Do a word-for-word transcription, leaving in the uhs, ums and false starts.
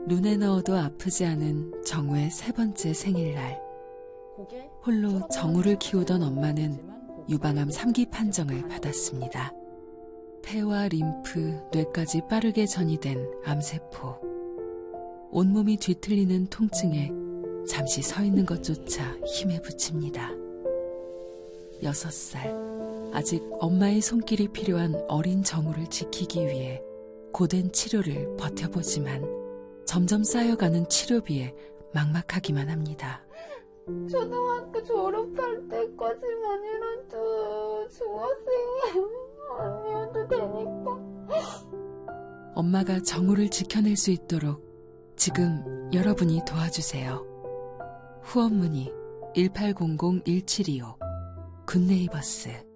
눈에 넣어도 아프지 않은 정우의 세 번째 생일날. 홀로 정우를 키우던 엄마는 유방암 삼 기 판정을 받았습니다. 폐와 림프, 뇌까지 빠르게 전이된 암세포. 온몸이 뒤틀리는 통증에 잠시 서 있는 것조차 힘에 부칩니다. 여섯 살, 아직 엄마의 손길이 필요한 어린 정우를 지키기 위해 고된 치료를 버텨보지만 점점 쌓여가는 치료비에 막막하기만 합니다. 초등학교 졸업할 때까지만이라도 중학생이 아니어도 되니까. 엄마가 정우를 지켜낼 수 있도록 지금 여러분이 도와주세요. 후원 문의 일팔공공 일칠이오 굿네이버스